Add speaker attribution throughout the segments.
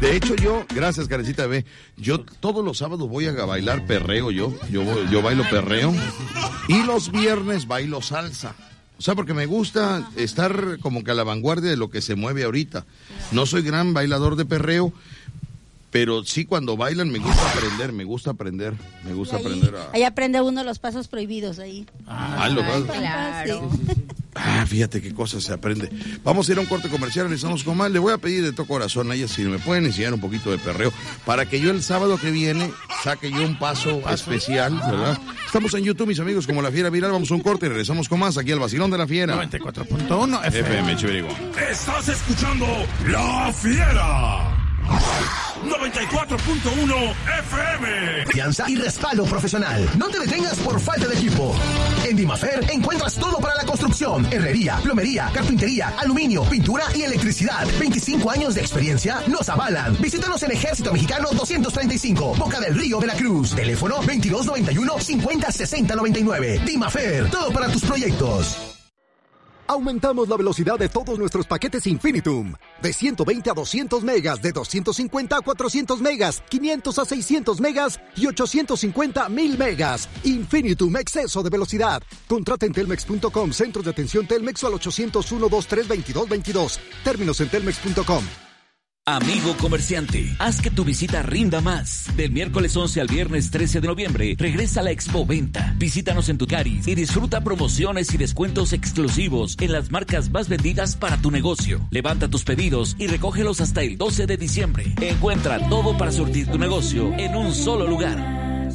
Speaker 1: De hecho, gracias, Karencita B, yo todos los sábados voy a bailar perreo, yo bailo perreo, y los viernes bailo salsa. O sea, porque me gusta estar como que a la vanguardia de lo que se mueve ahorita. No soy gran bailador de perreo, pero sí cuando bailan me gusta aprender
Speaker 2: Ahí aprende uno los pasos prohibidos ahí.
Speaker 3: Claro.
Speaker 1: Fíjate qué cosas se aprende. Vamos a ir a un corte comercial, regresamos con más. Le voy a pedir de todo corazón a ella si me pueden enseñar un poquito de perreo para que yo el sábado que viene saque yo un paso especial, ¿verdad? Estamos en YouTube, mis amigos, como La Fiera Viral. Vamos a un corte y regresamos con más aquí al Vacilón de La Fiera.
Speaker 4: 94.1
Speaker 1: FM Chiverigón.
Speaker 5: Estás escuchando La Fiera. 94.1 FM.
Speaker 6: Confianza y respaldo profesional. No te detengas por falta de equipo. En Dimafer encuentras todo para la construcción: herrería, plomería, carpintería, aluminio, pintura y electricidad. 25 años de experiencia nos avalan. Visítanos en Ejército Mexicano 235, Boca del Río, Veracruz. Teléfono 2291-506099. Dimafer, todo para tus proyectos.
Speaker 7: Aumentamos la velocidad de todos nuestros paquetes Infinitum. De 120 a 200 megas, de 250 a 400 megas, 500 a 600 megas y 850 a 1000 megas. Infinitum, exceso de velocidad. Contrata en telmex.com, centros de atención Telmex o al 801-2322-22. Términos en telmex.com.
Speaker 8: Amigo comerciante, haz que tu visita rinda más. Del miércoles 11 al viernes 13 de noviembre, regresa a la Expo Venta. Visítanos en tu Caris y disfruta promociones y descuentos exclusivos en las marcas más vendidas para tu negocio. Levanta tus pedidos y recógelos hasta el 12 de diciembre. Encuentra todo para surtir tu negocio en un solo lugar.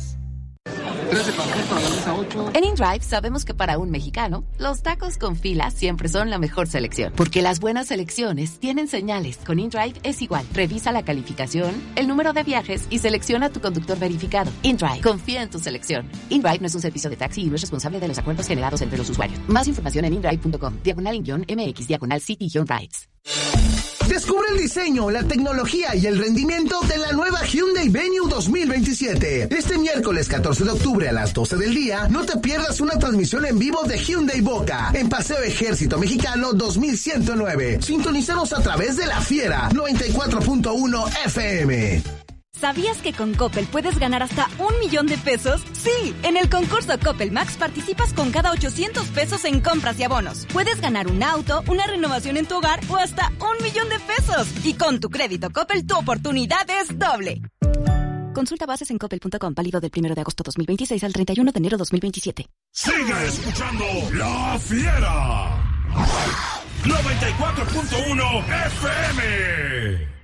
Speaker 9: En InDrive sabemos que para un mexicano, los tacos con fila siempre son la mejor selección. Porque las buenas selecciones tienen señales. Con InDrive es igual. Revisa la calificación, el número de viajes y selecciona tu conductor verificado. InDrive, confía en tu selección. InDrive no es un servicio de taxi y no es responsable de los acuerdos generados entre los usuarios. Más información en indrive.com, /MX/City-Rides.
Speaker 6: Descubre el diseño, la tecnología y el rendimiento de la nueva Hyundai Venue 2027. Este miércoles 14 de octubre a las 12 del día, no te pierdas una transmisión en vivo de Hyundai Boca en Paseo Ejército Mexicano 2109. Sintonízanos a través de La Fiera 94.1 FM.
Speaker 10: ¿Sabías que con Coppel puedes ganar hasta $1,000,000 de pesos? ¡Sí! En el concurso Coppel Max participas con cada 800 pesos en compras y abonos. Puedes ganar un auto, una renovación en tu hogar o hasta $1,000,000 de pesos. Y con tu crédito Coppel, tu oportunidad es doble. Consulta bases en coppel.com, válido del 1 de agosto 2026 al 31 de enero 2027.
Speaker 5: Sigue escuchando La Fiera. 94.1 FM.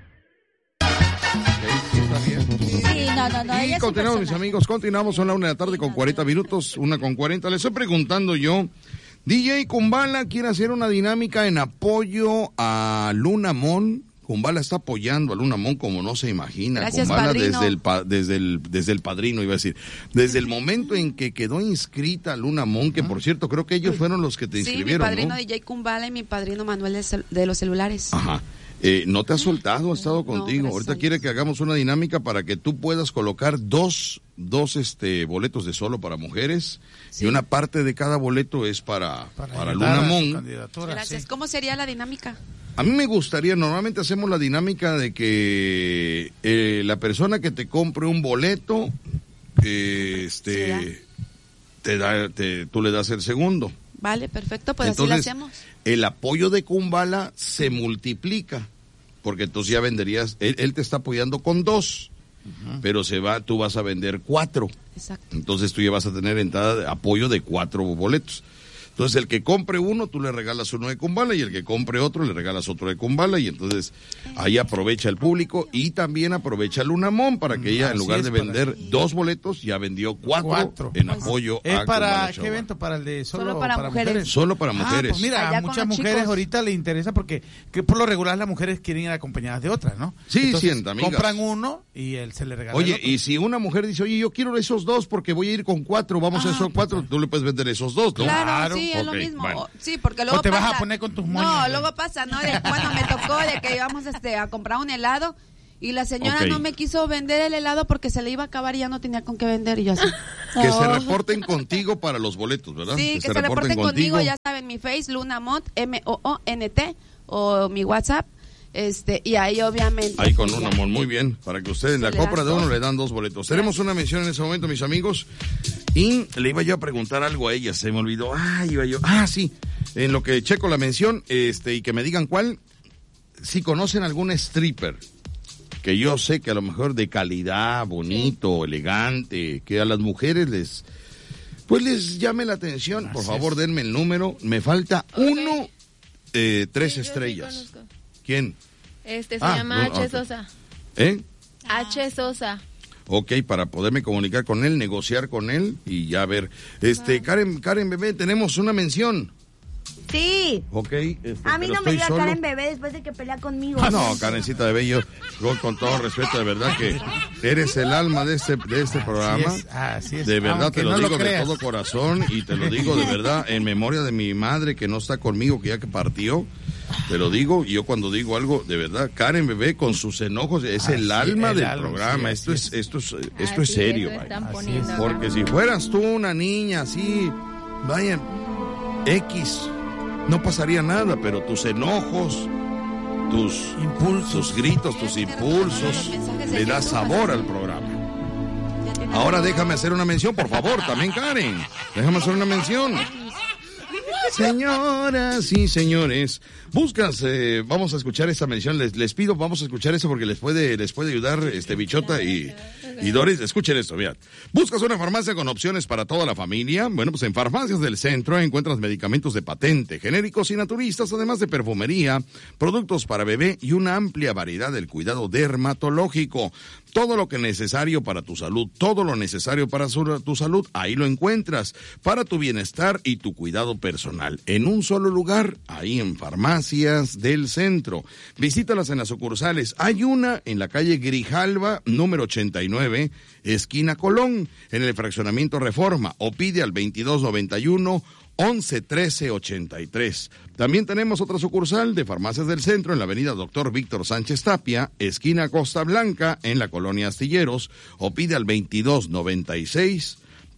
Speaker 2: Sí, no.
Speaker 1: Y continuamos, mis amigos, continuamos, son la 1 de la tarde con 40 minutos, 1:40. Le estoy preguntando yo, DJ Kumbala quiere hacer una dinámica en apoyo a Luna Mon. Kumbala está apoyando a Luna Mon como no se imagina.
Speaker 3: Gracias,
Speaker 1: Kumbala
Speaker 3: padrino.
Speaker 1: desde el padrino, iba a decir. Desde el momento en que quedó inscrita Luna Mon, que por cierto, creo que ellos fueron los que te inscribieron,
Speaker 3: mi padrino
Speaker 1: ¿no?
Speaker 3: DJ Kumbala y mi padrino Manuel de los celulares.
Speaker 1: Ajá. No te ha soltado, ha estado contigo. Ahorita quiere que hagamos una dinámica para que tú puedas colocar dos boletos de solo para mujeres, y una parte de cada boleto es para Luna Mon.
Speaker 3: Gracias. ¿Cómo sería la dinámica?
Speaker 1: A mí me gustaría, normalmente hacemos la dinámica de que la persona que te compre un boleto, tú le das el segundo.
Speaker 3: Vale, perfecto, pues
Speaker 1: entonces,
Speaker 3: así lo hacemos.
Speaker 1: El apoyo de Kumbala se multiplica, porque entonces ya venderías, él te está apoyando con 2, pero tú vas a vender 4.
Speaker 3: Exacto.
Speaker 1: Entonces tú ya vas a tener entrada de apoyo de 4 boletos. Entonces el que compre uno, tú le regalas uno de Kumbala, y el que compre otro, le regalas otro de Kumbala, y entonces ahí aprovecha el público y también aprovecha Luna Mon para que ella, en lugar de vender 2 boletos, ya vendió 4 en apoyo a
Speaker 4: ¿Para
Speaker 1: Kumbala
Speaker 4: qué evento? ¿Para el de
Speaker 3: solo para mujeres?
Speaker 1: Solo para mujeres.
Speaker 4: Pues mira, a muchas mujeres ahorita le interesa porque que por lo regular las mujeres quieren ir acompañadas de otras, ¿no?
Speaker 1: Sí,
Speaker 4: entonces,
Speaker 1: sienta, amigas.
Speaker 4: compran uno y él se le regala.
Speaker 1: Oye,
Speaker 4: el otro.
Speaker 1: y si una mujer dice, oye, yo quiero esos 2 porque voy a ir con 4, vamos a esos 4, tú le puedes vender esos 2, ¿no?
Speaker 3: Claro, sí, es lo mismo. Bueno. Sí, porque luego
Speaker 4: o te
Speaker 3: pasa,
Speaker 4: vas a poner con tus moños.
Speaker 3: No, luego pasa, ¿no? Bueno, me tocó de que íbamos a comprar un helado y la señora no me quiso vender el helado porque se le iba a acabar y ya no tenía con qué vender, y yo así.
Speaker 1: Que se reporten contigo para los boletos, ¿verdad?
Speaker 3: Sí, que se reporten conmigo, ya saben, mi Face, Luna Mont, MOONT, o mi WhatsApp, Y ahí obviamente...
Speaker 1: Ahí con un amor, muy bien, para que ustedes en la compra de uno le dan 2 boletos. Tenemos una mención en ese momento, mis amigos, y le iba yo a preguntar algo a ella, se me olvidó. Sí, en lo que checo la mención, y que me digan cuál, si conocen algún stripper, que yo sé que a lo mejor de calidad, bonito, elegante, que a las mujeres les llame la atención. Por favor, denme el número, me falta uno, 3 estrellas.
Speaker 11: Sí,
Speaker 1: ¿Quién?
Speaker 11: Se llama H. Sosa. H. Sosa.
Speaker 1: Ok, para poderme comunicar con él, negociar con él y ya ver. Karen Bebé, tenemos una mención.
Speaker 2: Sí.
Speaker 1: Ok.
Speaker 2: A mí no me diga Karen Bebé después de que pelea conmigo.
Speaker 1: No, Karencita Bebé, yo con todo respeto, de verdad que eres el alma de este programa.
Speaker 4: Así es.
Speaker 1: De verdad,
Speaker 4: aunque
Speaker 1: te lo
Speaker 4: no
Speaker 1: digo de
Speaker 4: creas.
Speaker 1: todo corazón y te lo digo de verdad en memoria de mi madre que no está conmigo, que ya que partió. Te lo digo, y yo cuando digo algo, de verdad, Karen Bebé con sus enojos es el alma del programa. Esto es serio, porque si fueras tú una niña así, vaya, X, no pasaría nada, pero tus enojos, tus impulsos, tus gritos, tus impulsos, le da sabor al programa. Ahora déjame hacer una mención, por favor, también Karen, déjame hacer una mención. Señoras y señores, vamos a escuchar esta mención, les pido, vamos a escuchar eso porque les puede ayudar Bichota y Doris. Escuchen esto, vean. ¿Buscas una farmacia con opciones para toda la familia? Bueno, pues en Farmacias del Centro encuentras medicamentos de patente, genéricos y naturistas, además de perfumería, productos para bebé y una amplia variedad del cuidado dermatológico. Todo lo que es necesario para tu salud, todo lo necesario para tu salud, ahí lo encuentras, para tu bienestar y tu cuidado personal. En un solo lugar, ahí en Farmacias del Centro. Visítalas en las sucursales. Hay una en la calle Grijalva, número 89, esquina Colón, en el fraccionamiento Reforma, o pide al 2291 111383. También tenemos otra sucursal de Farmacias del Centro en la avenida Dr. Víctor Sánchez Tapia, esquina Costa Blanca, en la colonia Astilleros, o pide al 2296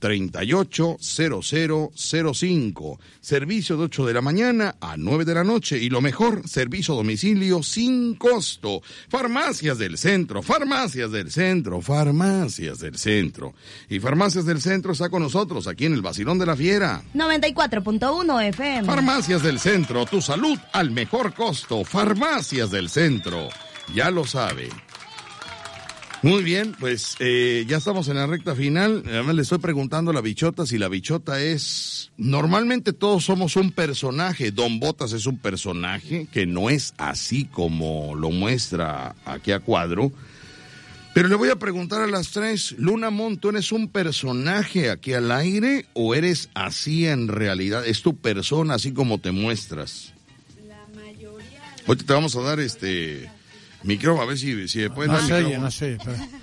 Speaker 1: 380005. Servicio de 8 de la mañana a 9 de la noche y lo mejor, servicio a domicilio sin costo. Farmacias del Centro, Farmacias del Centro, Farmacias del Centro. Y Farmacias del Centro está con nosotros aquí en el Vacilón de la Fiera.
Speaker 2: 94.1 FM.
Speaker 1: Farmacias del Centro, tu salud al mejor costo. Farmacias del Centro, ya lo sabe. Muy bien, pues ya estamos en la recta final. Además le estoy preguntando a la Bichota si la Bichota es... Normalmente todos somos un personaje. Don Botas es un personaje que no es así como lo muestra aquí a cuadro. Pero le voy a preguntar a las tres. Luna Mon, ¿tú eres un personaje aquí al aire o eres así en realidad? ¿Es tu persona así como te muestras?
Speaker 3: La mayoría...
Speaker 1: Ahorita te vamos a dar micrófono, a ver si me pueden dar micrófono.
Speaker 4: No sé.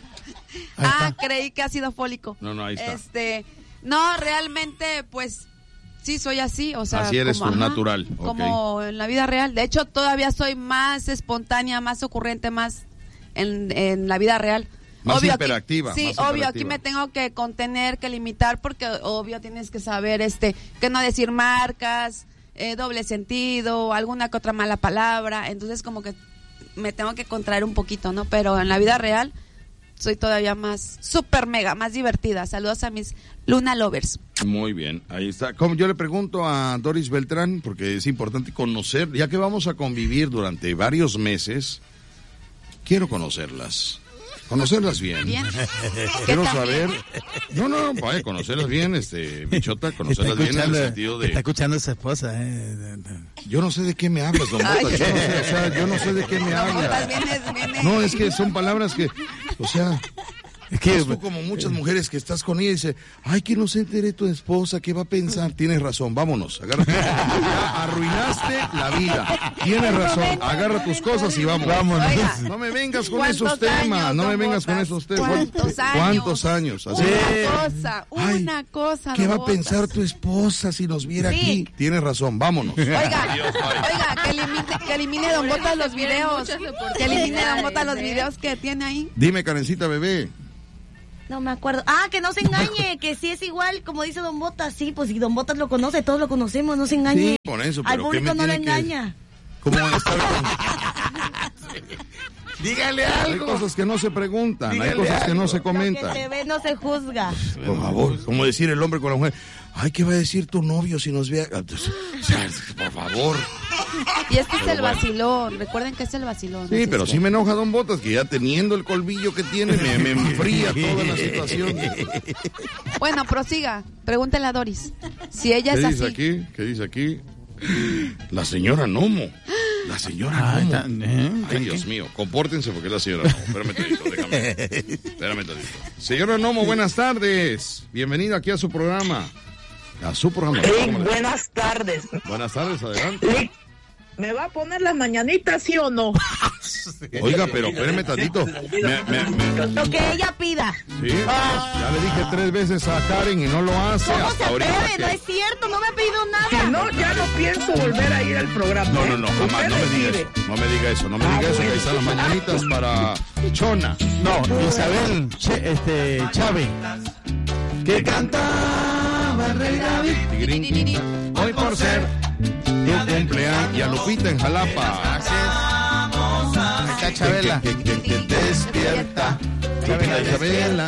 Speaker 3: Creí que ácido fólico.
Speaker 1: No, ahí está.
Speaker 3: No, realmente, pues, sí soy así, o sea.
Speaker 1: Así eres tú, natural.
Speaker 3: Como en la vida real. De hecho, todavía soy más espontánea, más ocurrente, más en la vida real.
Speaker 1: Más
Speaker 3: obvio,
Speaker 1: hiperactiva.
Speaker 3: Aquí, sí,
Speaker 1: más
Speaker 3: obvio,
Speaker 1: hiperactiva.
Speaker 3: aquí me tengo que contener, que limitar, porque obvio tienes que saber, que no decir marcas, doble sentido, alguna que otra mala palabra. Entonces, como que me tengo que contraer un poquito, ¿no? Pero en la vida real soy todavía más super mega, más divertida. Saludos a mis Luna Lovers.
Speaker 1: Muy bien, ahí está. Como yo le pregunto a Doris Beltrán, porque es importante conocer, ya que vamos a convivir durante varios meses, quiero conocerlas bien. Quiero saber. No, vaya, conocerlas bien, Bichota, conocerlas bien en el sentido de.
Speaker 4: Está escuchando a su esposa,
Speaker 1: Yo no sé de qué me hablas, don Botas. Yo no sé de qué me hablas. No, es que son palabras que, es que tú como muchas mujeres que estás con ella y dice, ay, que no se entere tu esposa, ¿qué va a pensar? Tienes razón, vámonos, agárrate. Ya arruinaste la vida. Tienes razón, agarra tus cosas y vámonos.
Speaker 3: Oiga,
Speaker 1: no me vengas con esos temas, ¿Cuántos años? Así.
Speaker 3: Una cosa.
Speaker 1: ¿Qué va a pensar tu esposa si nos viera aquí? Tienes razón, vámonos.
Speaker 3: Oiga, que elimine Don Botas los videos. Que elimine Don Botas los videos que tiene ahí.
Speaker 1: Dime, Karencita Bebé.
Speaker 2: No me acuerdo. Que no se engañe, que sí es igual, como dice Don Botas. Sí, pues si Don Botas lo conoce, todos lo conocemos, no se engañe.
Speaker 1: Sí, por eso,
Speaker 2: al público no le engaña.
Speaker 1: ¿Cómo está?
Speaker 4: Dígale algo.
Speaker 1: Hay cosas que no se preguntan,
Speaker 4: Dígale
Speaker 1: hay cosas
Speaker 4: algo.
Speaker 1: que no se
Speaker 2: Lo
Speaker 1: comentan.
Speaker 2: que se ve no se juzga.
Speaker 1: Por favor, como decir el hombre con la mujer. Ay, ¿qué va a decir tu novio si nos ve? O sea, por favor.
Speaker 3: Y este es el vacilón. Recuerden que es el vacilón.
Speaker 1: Sí, pero sí me enoja Don Botas, que ya teniendo el colmillo que tiene, me enfría toda la situación.
Speaker 3: Bueno, prosiga. Pregúntale a Doris. Si ella es así.
Speaker 1: ¿Qué dice aquí? La señora Nomo. La señora Nomo. Ay, Dios mío, compórtense porque es la señora Nomo. Espérame tantito, déjame. Espérame tantito. Señora Nomo, buenas tardes. Bienvenida aquí a su programa. A su programa.
Speaker 12: Sí, buenas tardes.
Speaker 1: Buenas tardes, adelante.
Speaker 12: ¿Me va a poner las mañanitas, sí o no?
Speaker 1: Oiga, pero espérame tantito.
Speaker 2: Lo que ella pida.
Speaker 1: Sí, ya le dije 3 veces a Karen y no lo hace.
Speaker 2: ¿Cómo
Speaker 1: hasta
Speaker 2: se
Speaker 1: ahorita
Speaker 2: atreve?
Speaker 1: que...
Speaker 2: No es cierto, no me ha pedido nada.
Speaker 12: Si no, ya no pienso volver a ir al programa.
Speaker 1: No, jamás, no me diga eso. No me diga eso, que ahí están las mañanitas para Chona.
Speaker 4: No, Isabel Chávez. Que cantaba el rey David.
Speaker 1: Hoy por ser tu cumpleaños. Y a Lupita en Jalapa.
Speaker 4: Está Chabela.
Speaker 1: Que despierta. Chabela.